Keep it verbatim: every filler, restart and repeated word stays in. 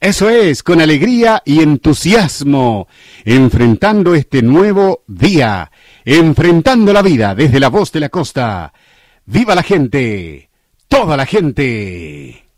Eso es, con alegría y entusiasmo, enfrentando este nuevo día, enfrentando la vida desde la voz de la costa. ¡Viva la gente! ¡Toda la gente!